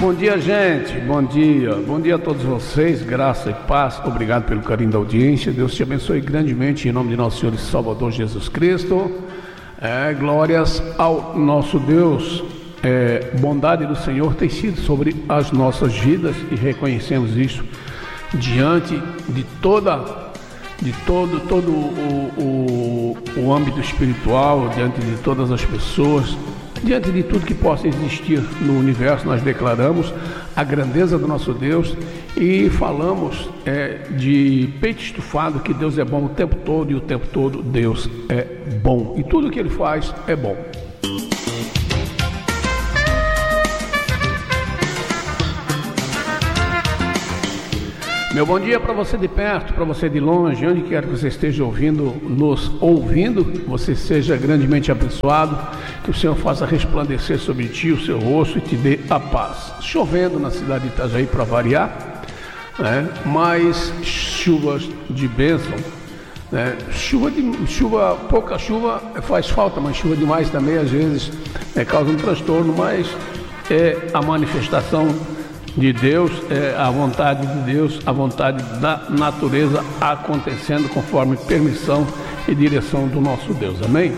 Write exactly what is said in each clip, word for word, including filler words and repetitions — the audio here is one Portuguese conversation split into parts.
Bom dia, gente, bom dia, bom dia a todos vocês, graça e paz, obrigado pelo carinho da audiência, Deus te abençoe grandemente em nome de nosso Senhor e Salvador Jesus Cristo, é, glórias ao nosso Deus, é, bondade do Senhor tem sido sobre as nossas vidas e reconhecemos isso diante de toda de todo, todo o, o, o âmbito espiritual, diante de todas as pessoas, diante de tudo que possa existir no universo, nós declaramos a grandeza do nosso Deus e falamos é, de peito estufado que Deus é bom o tempo todo e o tempo todo Deus é bom. E tudo que Ele faz é bom. Meu bom dia para você de perto, para você de longe, onde quer que você esteja ouvindo, nos ouvindo, você seja grandemente abençoado, que o Senhor faça resplandecer sobre ti o seu rosto e te dê a paz. Chovendo na cidade de Itajaí para variar, né? Mas chuvas de bênção, né? Chuva, de, chuva, pouca chuva faz falta, mas chuva demais também às vezes é, causa um transtorno, mas é a manifestação de Deus, é a vontade de Deus, a vontade da natureza acontecendo conforme permissão e direção do nosso Deus, amém?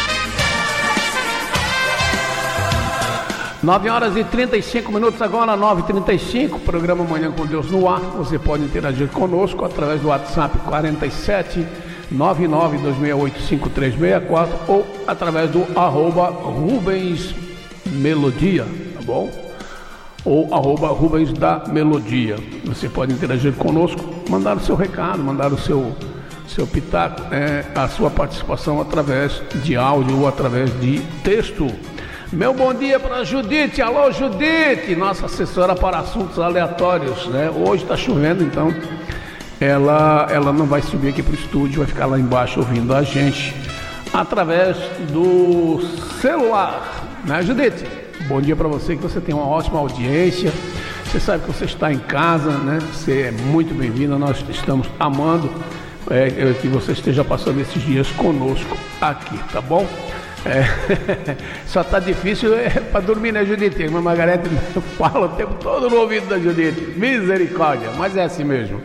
nove horas e trinta e cinco minutos agora, nove e trinta e cinco, programa Manhã com Deus no ar, você pode interagir conosco através do WhatsApp quarenta e sete, nove nove dois seis oito cinco três seis quatro ou através do arroba Rubens Melodia, tá bom? Ou arroba Rubens da Melodia. Você pode interagir conosco, mandar o seu recado, mandar o seu, seu pitaco, é, a sua participação através de áudio ou através de texto. Meu bom dia para Judite, alô Judite, nossa assessora para assuntos aleatórios, né? Hoje está chovendo, então ela, ela não vai subir aqui para o estúdio, vai ficar lá embaixo ouvindo a gente através do celular, né, Judite? Bom dia para você, que você tem uma ótima audiência, você sabe que você está em casa, né? Você é muito bem-vindo, nós estamos amando é, que você esteja passando esses dias conosco aqui, tá bom? É, só tá difícil é, para dormir, né, Judite? Irmã Margarete fala o tempo todo no ouvido da Judite, misericórdia, mas é assim mesmo.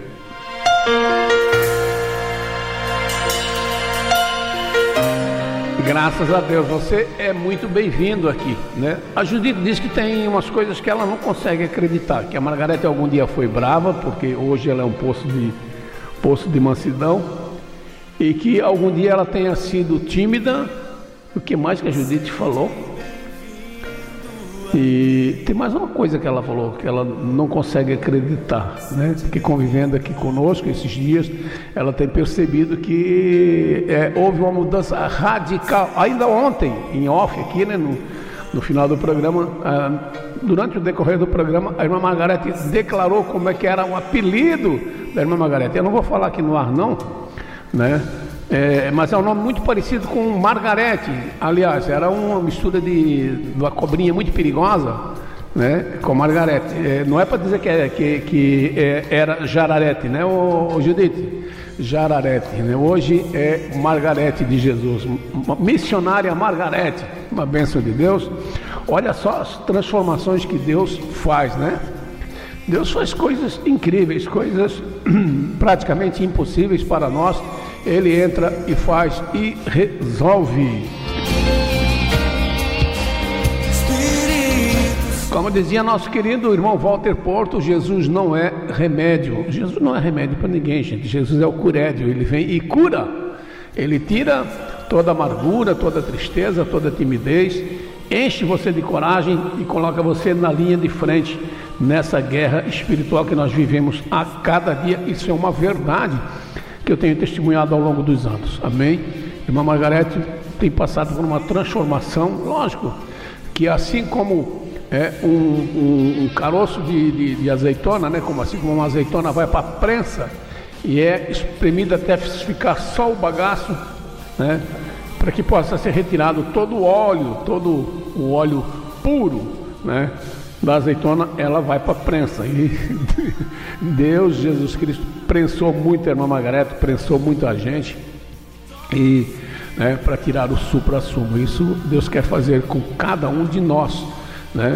Graças a Deus, você é muito bem-vindo aqui, né? A Judite diz que tem umas coisas que ela não consegue acreditar, que a Margarete algum dia foi brava, porque hoje ela é um poço de, poço de mansidão, e que algum dia ela tenha sido tímida. O que mais que a Judite falou? E tem mais uma coisa que ela falou, que ela não consegue acreditar, né? Porque convivendo aqui conosco esses dias, ela tem percebido que é, houve uma mudança radical. Ainda ontem, em off aqui, né, no, no final do programa, ah, durante o decorrer do programa, a irmã Margarete declarou como é que era o apelido da irmã Margarete. Eu não vou falar aqui no ar não, né? É, mas é um nome muito parecido com Margarete. Aliás, era uma mistura de, de uma cobrinha muito perigosa, né, com Margarete. É, não é para dizer que, é, que, que é, era Jararete, né, ô, ô Judite? Jararete, né? Hoje é Margarete de Jesus, missionária Margarete, uma bênção de Deus. Olha só as transformações que Deus faz, né? Deus faz coisas incríveis, coisas praticamente impossíveis para nós. Ele entra e faz e resolve. Como dizia nosso querido irmão Walter Porto, Jesus não é remédio. Jesus não é remédio para ninguém, gente. Jesus é o curédio. Ele vem e cura. Ele tira toda a amargura, toda a tristeza, toda a timidez, enche você de coragem e coloca você na linha de frente nessa guerra espiritual que nós vivemos a cada dia. Isso é uma verdade que eu tenho testemunhado ao longo dos anos, amém? Irmã Margarete tem passado por uma transformação, lógico, que assim como é, um, um, um caroço de, de, de azeitona, né? Como assim como uma azeitona vai para a prensa e é espremida até ficar só o bagaço, né? Para que possa ser retirado todo o óleo, todo o óleo puro, né, da azeitona, ela vai para a prensa. E Deus, Jesus Cristo, prensou muito a irmã Margarete, prensou muito a gente, e né, para tirar o supra-sumo. Isso Deus quer fazer com cada um de nós, né?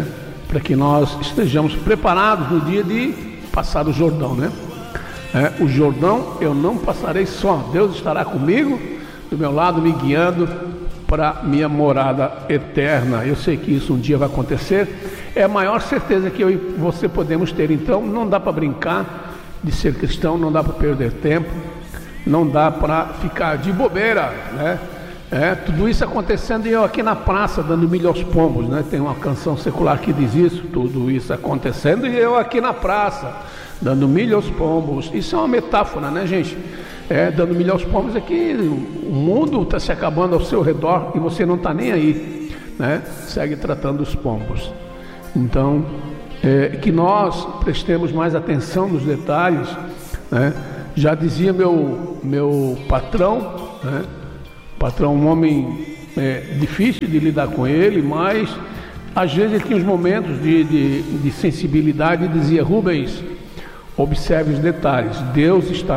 para que nós estejamos preparados no dia de passar o Jordão, né? É, o Jordão eu não passarei só, Deus estará comigo, do meu lado, me guiando para minha morada eterna. Eu sei que isso um dia vai acontecer, é a maior certeza que eu e você podemos ter. Então não dá para brincar de ser cristão, não dá para perder tempo, não dá para ficar de bobeira, né? É, tudo isso acontecendo e eu aqui na praça dando milho aos pombos, né? Tem uma canção secular que diz isso, tudo isso acontecendo e eu aqui na praça dando milho aos pombos. Isso é uma metáfora, né, gente? É, dando milho aos pombos é que o mundo está se acabando ao seu redor e você não está nem aí, né? Segue tratando os pombos. Então, é, que nós prestemos mais atenção nos detalhes, né? Já dizia meu, meu patrão, né? Patrão, um homem é, difícil de lidar com ele, mas às vezes ele tinha uns momentos de, de, de sensibilidade e dizia: Rubens, observe os detalhes, Deus está